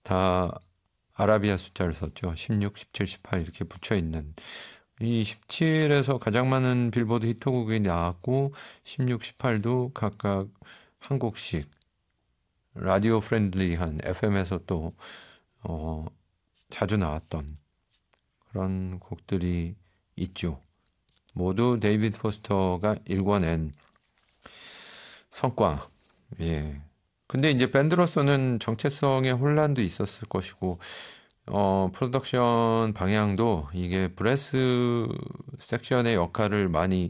다 아라비아 숫자를 썼죠. 16, 17, 18 이렇게 붙여 있는. 이 17에서 가장 많은 빌보드 히트곡이 나왔고 16, 18도 각각 한 곡씩 라디오 프렌들리한 FM에서 또 자주 나왔던 그런 곡들이 있죠. 모두 데이비드 포스터가 일궈낸 성과. 예. 근데 이제 밴드로서는 정체성의 혼란도 있었을 것이고, 프로덕션 방향도 이게 브레스 섹션의 역할을 많이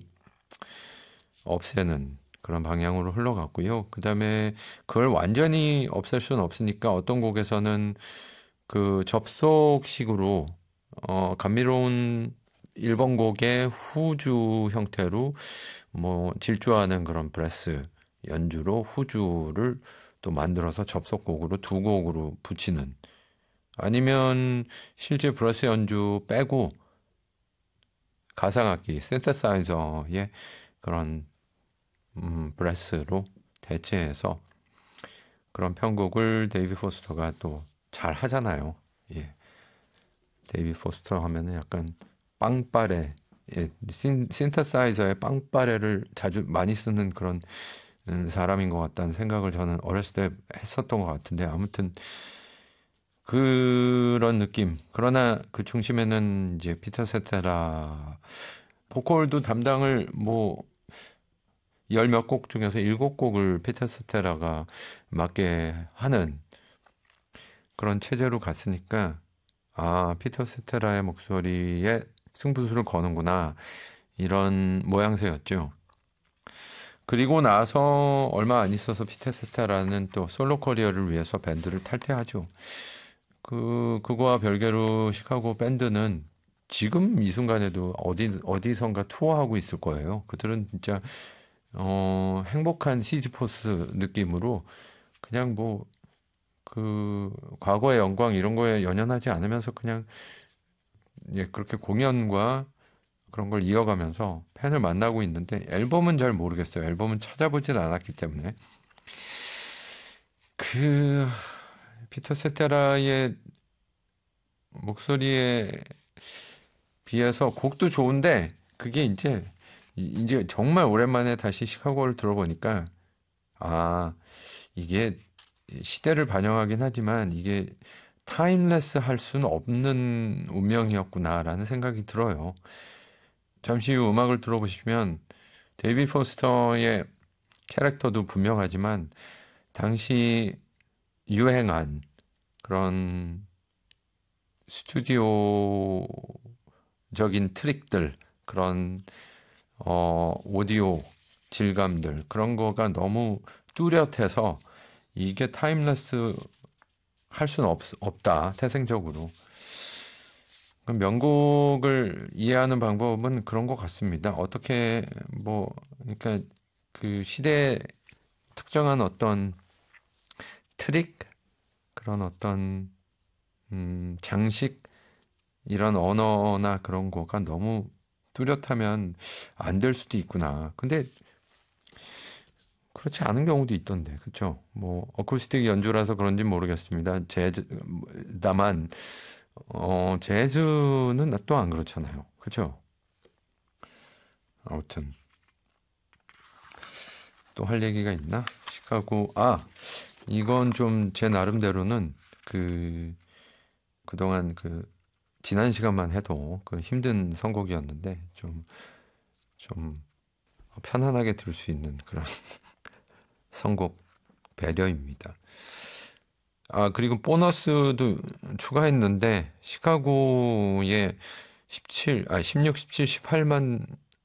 없애는 그런 방향으로 흘러갔고요. 그 다음에 그걸 완전히 없앨 수는 없으니까 어떤 곡에서는 그 접속식으로, 감미로운 1번 곡의 후주 형태로 뭐 질주하는 그런 브레스 연주로 후주를 또 만들어서 접속곡으로 두 곡으로 붙이는 아니면 실제 브레스 연주 빼고 가상악기 synthesize의 그런 브레스로 대체해서 그런 편곡을 데이비 포스터가 또 잘 하잖아요. 예. 데이비 포스터 하면은 약간 빵빠레, 예, 신터사이저의 빵빠레를 자주 많이 쓰는 그런 사람인 것 같다는 생각을 저는 어렸을 때 했었던 것 같은데 아무튼 그런 느낌. 그러나 그 중심에는 이제 피터 세테라 보컬도 담당을 뭐 열 몇 곡 중에서 7곡을 피터 세테라가 맡게 하는 그런 체제로 갔으니까 아, 피터 세테라의 목소리에 승부수를 거는구나. 이런 모양새였죠. 그리고 나서 얼마 안 있어서 피터 세테라는 또 솔로 커리어를 위해서 밴드를 탈퇴하죠. 그거와 별개로 시카고 밴드는 지금 이 순간에도 어디선가 투어하고 있을 거예요. 그들은 진짜, 행복한 시지포스 느낌으로 그냥 뭐, 과거의 영광 이런 거에 연연하지 않으면서 그냥 예, 그렇게 공연과 그런 걸 이어가면서 팬을 만나고 있는데 앨범은 잘 모르겠어요. 앨범은 찾아보진 않았기 때문에 그 피터 세테라의 목소리에 비해서 곡도 좋은데 그게 이제 정말 오랜만에 다시 시카고를 들어보니까 아 이게 시대를 반영하긴 하지만 이게 타임레스 할 수는 없는 운명이었구나라는 생각이 들어요. 잠시 후 음악을 들어보시면 데이비 포스터의 캐릭터도 분명하지만 당시 유행한 그런 스튜디오적인 트릭들, 그런 오디오 질감들 그런 거가 너무 뚜렷해서 이게 타임레스 할 수는 없다 태생적으로. 명곡을 이해하는 방법은 그런 것 같습니다. 어떻게 뭐 그러니까 그 시대의 특정한 어떤 트릭 그런 어떤 장식 이런 언어나 그런 거가 너무 뚜렷하면 안 될 수도 있구나. 근데 그렇지 않은 경우도 있던데, 그렇죠? 뭐 어쿠스틱 연주라서 그런지 모르겠습니다. 다만 재즈는 또 안 그렇잖아요, 그렇죠? 아무튼 또 할 얘기가 있나? 시카고 이건 좀 제 나름대로는 그동안 지난 시간만 해도 힘든 선곡이었는데 좀 편안하게 들을 수 있는 그런 선곡 배려입니다. 그리고 보너스도 추가했는데 시카고의 16, 17, 18만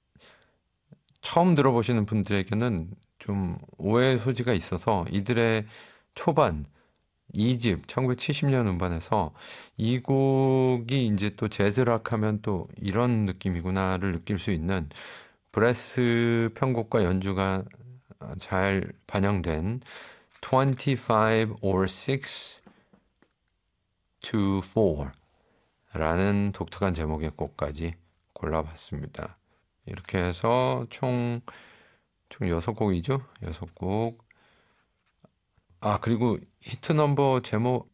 처음 들어보시는 분들에게는 좀 오해 소지가 있어서 이들의 초반 2집 1970년 음반에서 이 곡이 이제 또 재즈락 하면 또 이런 느낌이구나를 느낄 수 있는 브레스 편곡과 연주가 잘 반영된 25 or 6 to 4 라는 독특한 제목의 곡까지 골라봤습니다. 이렇게 해서 총 6곡이죠. 6곡. 그리고 히트 넘버 제목